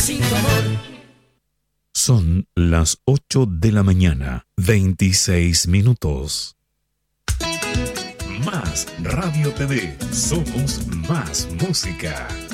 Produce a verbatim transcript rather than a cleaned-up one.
Sin tu amor. Son las ocho de la mañana, veintiséis minutos. Más Radio T V, somos más música.